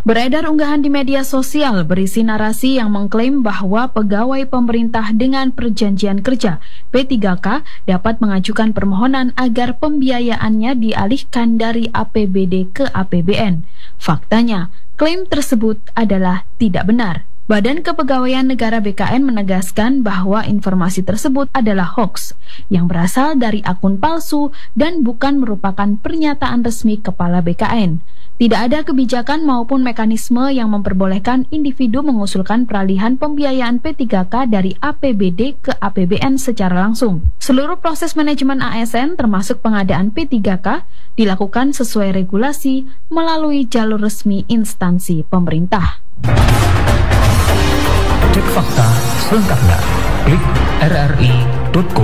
Beredar unggahan di media sosial berisi narasi yang mengklaim bahwa pegawai pemerintah dengan perjanjian kerja P3K dapat mengajukan permohonan agar pembiayaannya dialihkan dari APBD ke APBN. Faktanya, klaim tersebut adalah tidak benar. Badan Kepegawaian Negara BKN menegaskan bahwa informasi tersebut adalah hoaks yang berasal dari akun palsu dan bukan merupakan pernyataan resmi Kepala BKN. Tidak ada kebijakan maupun mekanisme yang memperbolehkan individu mengusulkan peralihan pembiayaan P3K dari APBD ke APBN secara langsung. Seluruh proses manajemen ASN termasuk pengadaan P3K dilakukan sesuai regulasi melalui jalur resmi instansi pemerintah. Cek fakta selengkapnya. Klik rri.co.id.